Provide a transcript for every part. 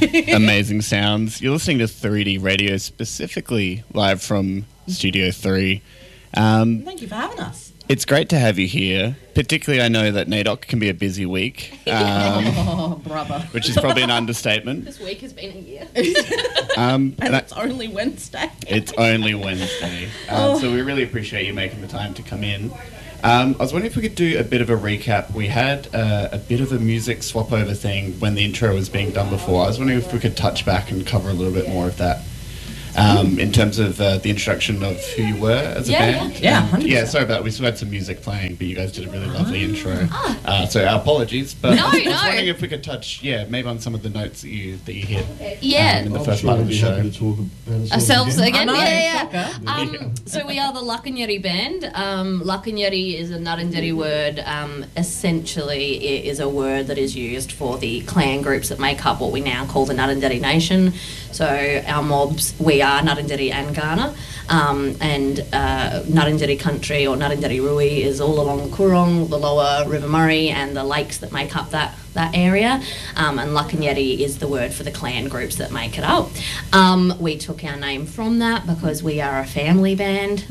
amazing sounds. You're listening to 3D Radio, specifically live from Studio 3. Thank you for having us. It's great to have you here. Particularly, I know that NAIDOC can be a busy week. Oh, brother. Which is probably an understatement. This week has been a year. And it's only Wednesday. It's only Wednesday. So we really appreciate you making the time to come in. I was wondering if we could do a bit of a recap. We had a bit of a music swap over thing when the intro was being done before. I was wondering if we could touch back and cover a little bit more of that. In terms of the introduction of who you were as a band. Yeah, 100%. Yeah, sorry about we still had some music playing, but you guys did a really lovely intro. So our apologies, but I was wondering if we could touch, maybe on some of the notes that you hit in the first part of the show. Ourselves again? Yeah. So we are the Lakanyeri band. Lakanyeri is a Ngarrindjeri word. Essentially, it is a word that is used for the clan groups that make up what we now call the Ngarrindjeri Nation. So our mobs, we are Ngarrindjeri and Kaurna, and Ngarrindjeri country or Ngarrindjeri Rui is all along the Coorong, the lower River Murray and the lakes that make up that area, and Lakanyeri is the word for the clan groups that make it up. We took our name from that because we are a family band.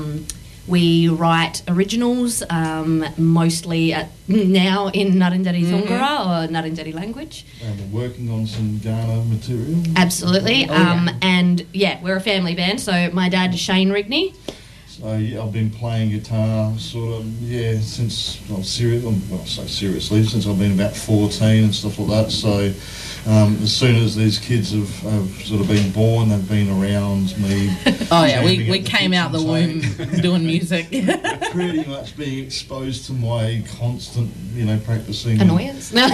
We write originals, mostly now in Ngarrindjeri Tongara or Ngarrindjeri language. And we're working on some Kaurna material. Absolutely. And we're a family band. So my dad is Shane Rigney. So I've been playing guitar since seriously since I've been about 14 and stuff like that. So as soon as these kids have sort of been born, they've been around me. We came out the womb doing music. Pretty much being exposed to my constant, practicing. Annoyance? No.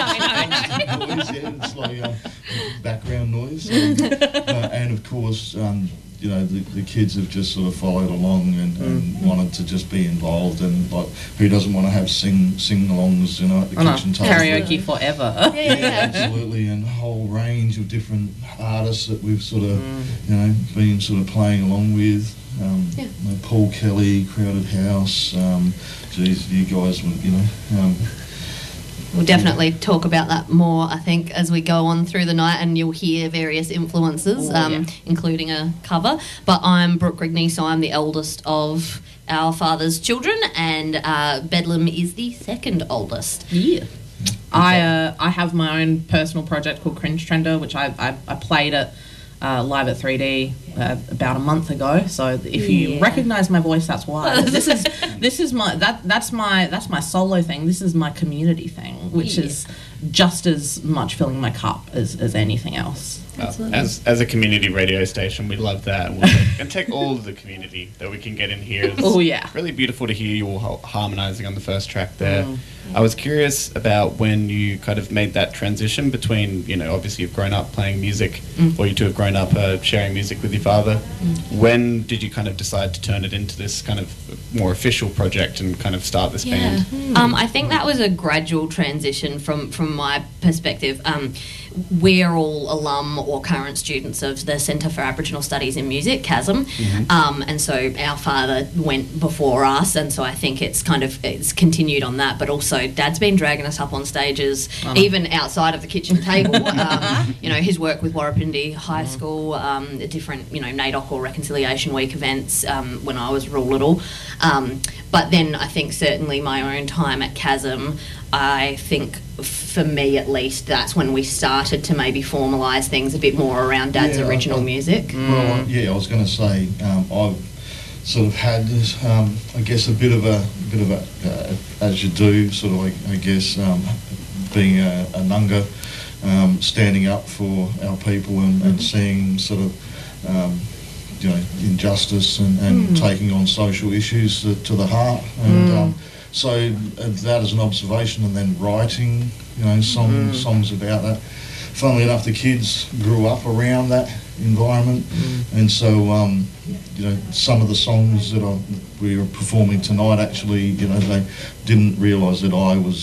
Noise, it's like background noise. And of course, the kids have just sort of followed along and wanted to just be involved, and like, who doesn't want to have sing-alongs, at the kitchen table. Karaoke forever. Yeah, absolutely, and a whole range of different artists that we've sort of, been sort of playing along with. Paul Kelly, Crowded House. You guys would, We'll definitely talk about that more, I think, as we go on through the night, and you'll hear various influences, including a cover. But I'm Brooke Rigney, so I'm the eldest of our father's children, and Bedlam is the second oldest. Yeah. I have my own personal project called Cringe Trender, which I played at live at 3D about a month ago. So if you recognise my voice, that's why. This is my that's my solo thing. This is my community thing, which is just as much filling my cup as anything else. As a community radio station, we love that. And take all of the community that we can get in here. It's really beautiful to hear you all harmonising on the first track there. I was curious about when you kind of made that transition between, obviously you've grown up playing music, or you two have grown up sharing music with your father. When did you kind of decide to turn it into this kind of more official project and kind of start this band? I think that was a gradual transition from my perspective. We're all alum or current students of the Centre for Aboriginal Studies in Music, CASM, and so our father went before us, and so I think it's continued on that, but also Dad's been dragging us up on stages, even outside of the kitchen table. His work with Warrapindi High School, different, NAIDOC or Reconciliation Week events when I was real little. But then I think certainly my own time at CASM, I think for me at least, that's when we started to maybe formalise things a bit more around Dad's original music. Well, I was going to say, I've sort of had this, I guess, a bit of a as you do, sort of like, I guess, being a Nunga, standing up for our people and seeing sort of, injustice and taking on social issues to the heart. And so that as an observation, and then writing, songs about that. Funnily enough, the kids grew up around that environment, and so some of the songs that we were performing tonight, actually, they didn't realise that I was.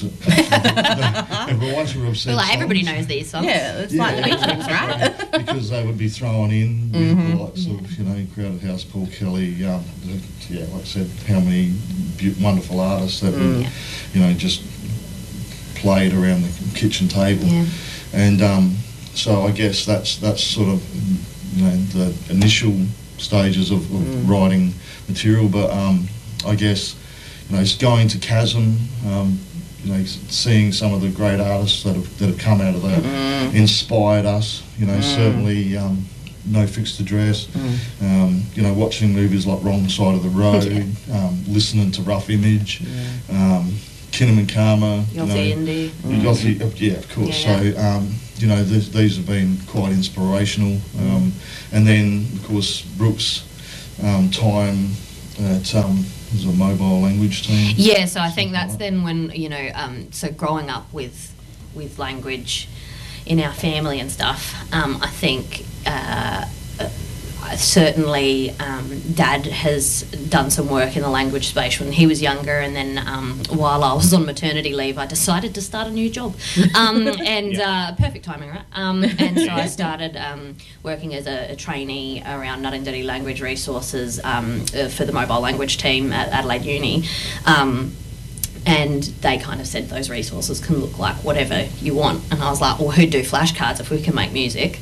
Everybody knows these songs. Yeah, it's like the Beatles, right? Because they would be thrown in with the likes of Crowded House, Paul Kelly. Like I said, how many wonderful artists that would, just played around the kitchen table, and so I guess that's sort of, the initial stages of writing material. But I guess, it's going to Chasm, seeing some of the great artists that have come out of that inspired us. Certainly No Fixed Address. Watching movies like Wrong Side of the Road, listening to Rough Image, Kinnaman Karma, Yossi Indie. Yeah, of course. Yeah. So these have been quite inspirational. And then of course Brooks' time at was a mobile language team. Yeah, so I think that's then when so growing up with language in our family and stuff, I think certainly Dad has done some work in the language space when he was younger, and then while I was on maternity leave I decided to start a new job, perfect timing, right? And so I started working as a trainee around Ngarrindjeri language resources for the mobile language team at Adelaide Uni. And they kind of said those resources can look like whatever you want. And I was like, well, who'd do flashcards if we can make music?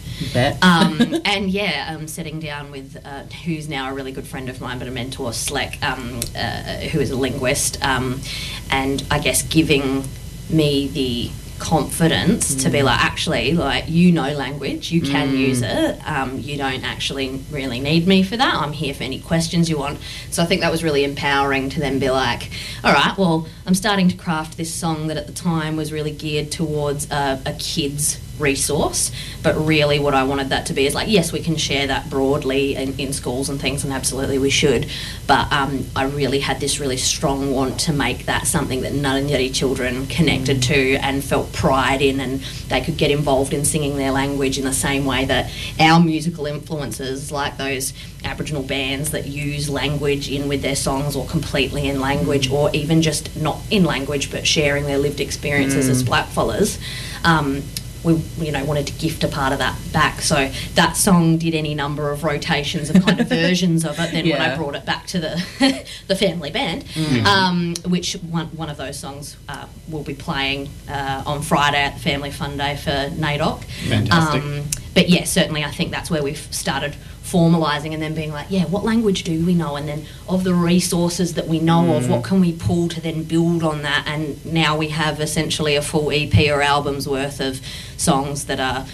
And sitting down with who's now a really good friend of mine, but a mentor, Slek, who is a linguist, and I guess giving me the confidence to be like, actually, like, language, you can use it, you don't actually really need me for that, I'm here for any questions you want. So I think that was really empowering to then be like, all right, well, I'm starting to craft this song that at the time was really geared towards a kid's resource, but really what I wanted that to be is like, yes, we can share that broadly in schools and things, and absolutely we should, but I really had this really strong want to make that something that Ngarrindjeri children connected to and felt pride in, and they could get involved in singing their language in the same way that our musical influences, like those Aboriginal bands that use language in with their songs, or completely in language, or even just not in language but sharing their lived experiences as blackfellas, we wanted to gift a part of that back. So that song did any number of rotations of kind of versions of it. Then when I brought it back to the family band, which one of those songs will be playing on Friday at the Family Fun Day for NAIDOC. Fantastic. But yeah, certainly I think that's where we've started formalising and then being like, yeah, what language do we know? And then of the resources that we know of, what can we pull to then build on that? And now we have essentially a full EP or album's worth of songs that are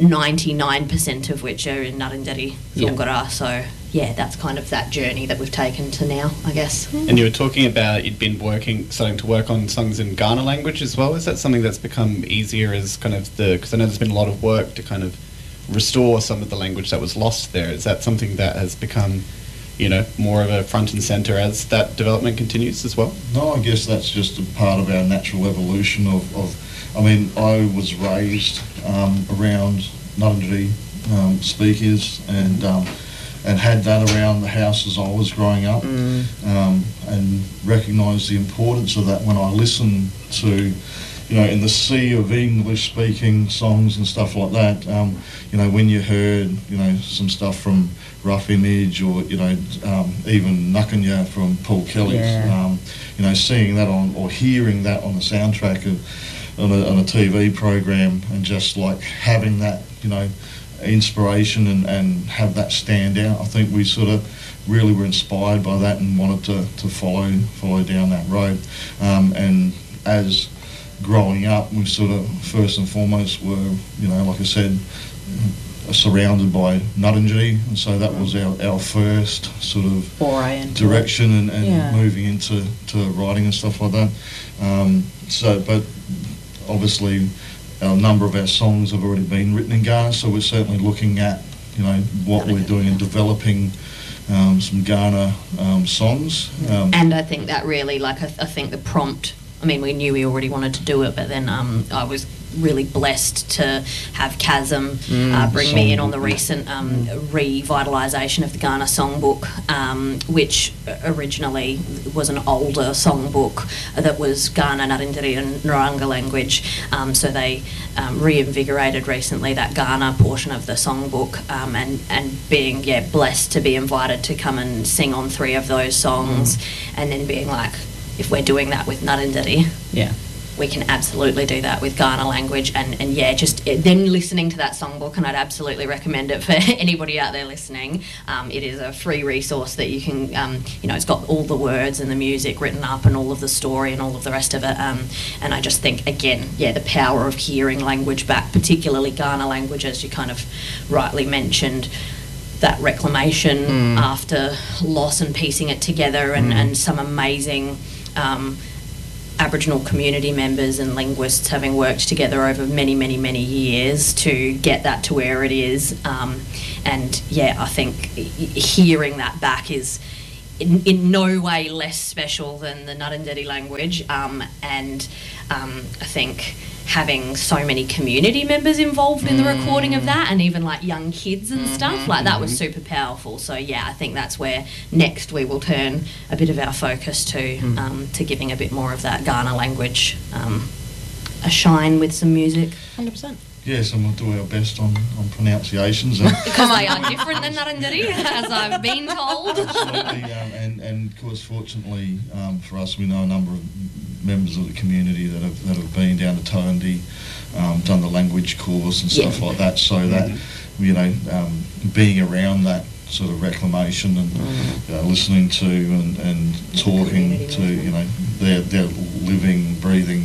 99% of which are in Ngarrindjeri Zungarra. So yeah, that's kind of that journey that we've taken to now, I guess. And you were talking about you'd been starting to work on songs in Kaurna language as well. Is that something that's become easier as kind of because I know there's been a lot of work to kind of restore some of the language that was lost there. Is that something that has become, more of a front and centre as that development continues as well? No, I guess that's just a part of our natural evolution I was raised around Ngarrindjeri speakers and had that around the house as I was growing up, and recognised the importance of that when I listened to in the sea of English-speaking songs and stuff like that, when you heard, some stuff from Rough Image or, even Nukunya from Paul Kelly's, seeing that or hearing that on the soundtrack on a TV program, and just like having that, inspiration and have that stand out. I think we sort of really were inspired by that and wanted to follow down that road. And as growing up, we sort of first and foremost were, like I said, surrounded by Ngarrindjeri, and so that was our first sort of direction and moving into writing and stuff like that. But obviously a number of our songs have already been written in Kaurna, so we're certainly looking at what we're doing and developing some Kaurna songs. And I think that really, I think the prompt, we knew we already wanted to do it, but then I was really blessed to have Chasm bring me in on the recent revitalisation of the Kaurna songbook, which originally was an older songbook that was Kaurna, Ngarrindjeri and Naranga language. So they reinvigorated recently that Kaurna portion of the songbook, and being blessed to be invited to come and sing on 3 of those songs, and then being like, if we're doing that with Ngarrindjeri, we can absolutely do that with Kaurna language, and yeah, just then listening to that songbook, and I'd absolutely recommend it for anybody out there listening. It is a free resource that you can, it's got all the words and the music written up and all of the story and all of the rest of it, and I just think, again, the power of hearing language back, particularly Kaurna language, as you kind of rightly mentioned, that reclamation after loss and piecing it together, and some amazing Aboriginal community members and linguists having worked together over many, many, many years to get that to where it is. And I think hearing that back is in no way less special than the Ngarrindjeri language. And I think having so many community members involved in the recording of that, and even like young kids and stuff, like that was super powerful. So I think that's where next we will turn a bit of our focus to giving a bit more of that Kaurna language a shine with some music. 100%. Yes, and we'll do our best on pronunciations. Because they are different than Ngarrindjeri, as I've been told. Absolutely, and of course, fortunately for us, we know a number of members of the community that have been down to Tondi, done the language course and stuff like that, so that, being around that sort of reclamation and listening to and talking to, their living, breathing,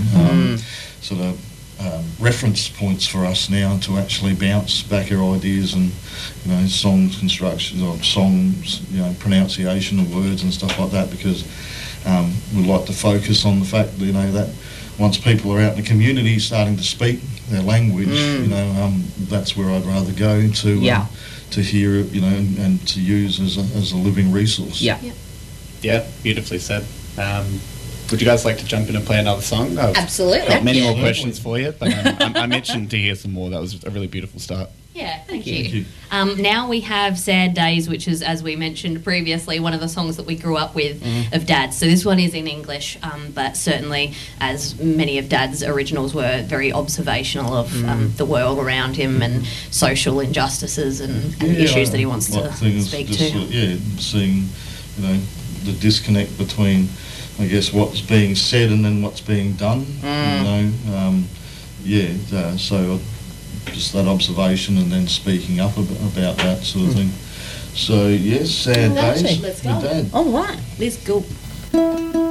sort of reference points for us now to actually bounce back our ideas and songs construction or songs pronunciation of words and stuff like that, because we like to focus on the fact that once people are out in the community starting to speak their language, that's where I'd rather go to hear it, and to use as a living resource. Yeah, beautifully said. Would you guys like to jump in and play another song? Absolutely. Got many more questions for you, but I'm itching to hear some more. That was a really beautiful start. Yeah, thank you. Now we have Sad Days, which is, as we mentioned previously, one of the songs that we grew up with of Dad's. So this one is in English, but certainly, as many of Dad's originals were, very observational of the world around him and social injustices and issues that he wants to speak to. Seeing, the disconnect between, I guess, what's being said and then what's being done. So just that observation and then speaking up about that sort of thing. So yes, Sad Days. Let's go. Dad. All right. Let's go.